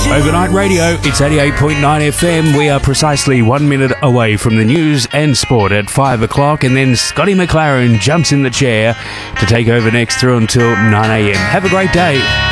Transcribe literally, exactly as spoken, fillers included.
Overnight Radio, it's eighty-eight point nine F M. We are precisely one minute away from the news and sport at five o'clock, and then Scotty McLaren jumps in the chair to take over next through until nine a.m. Have a great day.